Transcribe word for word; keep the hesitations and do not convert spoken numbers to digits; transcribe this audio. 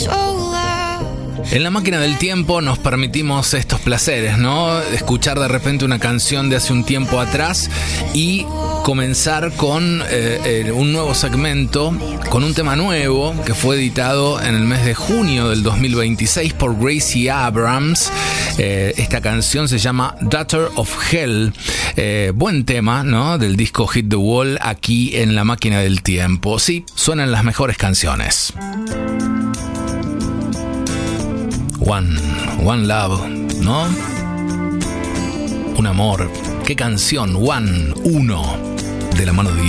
En la máquina del tiempo nos permitimos estos placeres, ¿no? Escuchar de repente una canción de hace un tiempo atrás y comenzar con eh, eh, un nuevo segmento, con un tema nuevo que fue editado en el mes de junio del dos mil veintiséis por Gracie Abrams. Eh, esta canción se llama Daughter of Hell. Eh, buen tema, ¿no? Del disco Hit the Wall, aquí en la máquina del tiempo. Sí, suenan las mejores canciones. One, One Love, ¿no? Un amor. ¿Qué canción? One, uno, de la mano de